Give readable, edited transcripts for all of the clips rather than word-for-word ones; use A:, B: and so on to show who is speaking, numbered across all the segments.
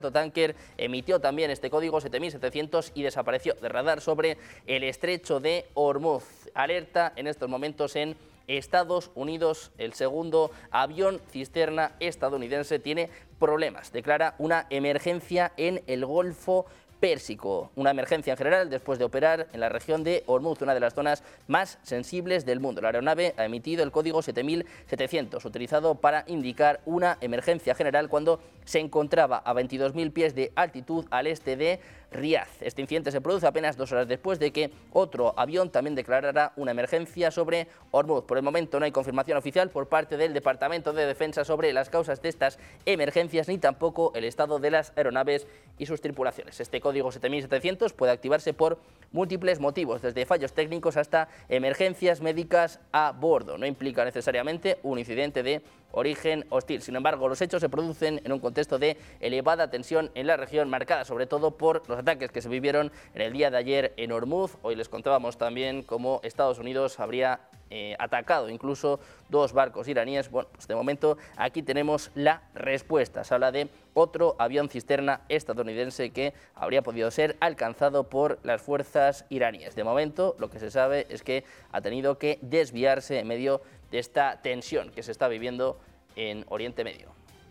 A: Tanker emitió también este código 7700 y desapareció de radar sobre el estrecho de Hormuz. Alerta en estos momentos en Estados Unidos. El segundo avión cisterna estadounidense tiene problemas. Declara una emergencia en el Golfo Pérsico, una emergencia en general después de operar en la región de Hormuz, una de las zonas más sensibles del mundo. La aeronave ha emitido el código 7700, utilizado para indicar una emergencia general cuando se encontraba a 22.000 pies de altitud al este de Riad. Este incidente se produce apenas 2 horas después de que otro avión también declarara una emergencia sobre Hormuz. Por el momento no hay confirmación oficial por parte del Departamento de Defensa sobre las causas de estas emergencias, ni tampoco el estado de las aeronaves y sus tripulaciones. Este código 7700 puede activarse por múltiples motivos, desde fallos técnicos hasta emergencias médicas a bordo. No implica necesariamente un incidente de origen hostil. Sin embargo, los hechos se producen en un contexto de elevada tensión en la región, marcada sobre todo por los ataques que se vivieron en el día de ayer en Hormuz. Hoy les contábamos también cómo Estados Unidos habría atacado incluso 2 barcos iraníes. Bueno, pues de momento aquí tenemos la respuesta. Se habla de otro avión cisterna estadounidense que habría podido ser alcanzado por las fuerzas iraníes. De momento lo que se sabe es que ha tenido que desviarse en medio de esta tensión que se está viviendo en Oriente Medio.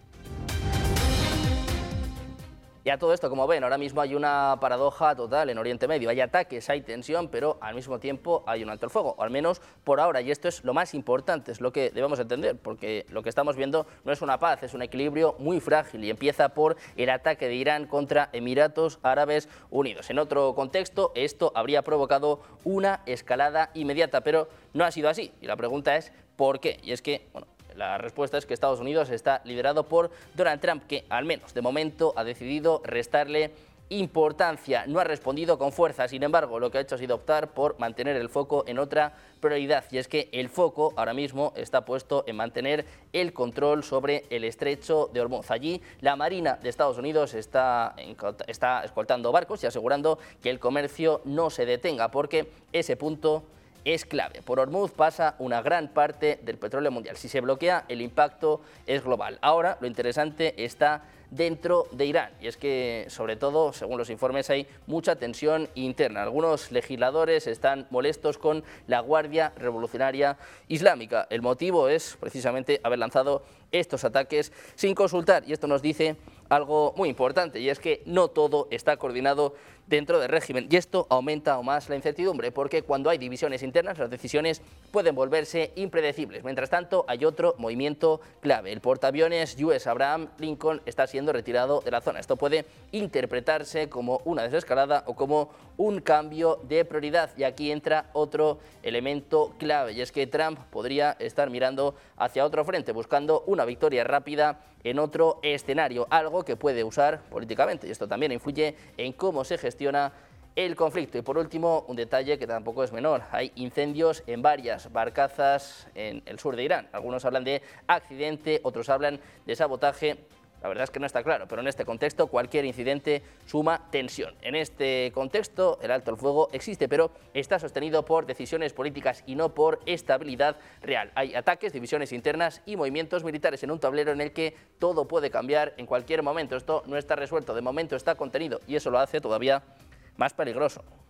A: Y a todo esto, como ven, ahora mismo hay una paradoja total en Oriente Medio. Hay ataques, hay tensión, pero al mismo tiempo hay un alto el fuego, o al menos por ahora, y esto es lo más importante, es lo que debemos entender, porque lo que estamos viendo no es una paz, es un equilibrio muy frágil, y empieza por el ataque de Irán contra Emiratos Árabes Unidos. En otro contexto, esto habría provocado una escalada inmediata, pero no ha sido así, y la pregunta es ¿por qué? Y es que, bueno, la respuesta es que Estados Unidos está liderado por Donald Trump, que al menos de momento ha decidido restarle importancia, no ha respondido con fuerza. Sin embargo, lo que ha hecho ha sido optar por mantener el foco en otra prioridad, y es que el foco ahora mismo está puesto en mantener el control sobre el estrecho de Hormuz. Allí la Marina de Estados Unidos está escoltando barcos y asegurando que el comercio no se detenga, porque ese punto es clave. Por Hormuz pasa una gran parte del petróleo mundial. Si se bloquea, el impacto es global. Ahora, lo interesante está dentro de Irán, y es que, sobre todo, según los informes, hay mucha tensión interna. Algunos legisladores están molestos con la Guardia Revolucionaria Islámica. El motivo es precisamente haber lanzado estos ataques sin consultar, y esto nos dice algo muy importante, y es que no todo está coordinado dentro del régimen, y esto aumenta aún más la incertidumbre, porque cuando hay divisiones internas, las decisiones pueden volverse impredecibles. Mientras tanto, hay otro movimiento clave. El portaaviones US Abraham Lincoln está siendo retirado de la zona. Esto puede interpretarse como una desescalada o como un cambio de prioridad, y aquí entra otro elemento clave, y es que Trump podría estar mirando hacia otro frente, buscando una victoria rápida en otro escenario, algo que puede usar políticamente, y esto también influye en cómo se gestiona el conflicto. Y por último, un detalle que tampoco es menor: hay incendios en varias barcazas en el sur de Irán. Algunos hablan de accidente, otros hablan de sabotaje. La verdad es que no está claro, pero en este contexto cualquier incidente suma tensión. En este contexto el alto el fuego existe, pero está sostenido por decisiones políticas y no por estabilidad real. Hay ataques, divisiones internas y movimientos militares en un tablero en el que todo puede cambiar en cualquier momento. Esto no está resuelto, de momento está contenido, y eso lo hace todavía más peligroso.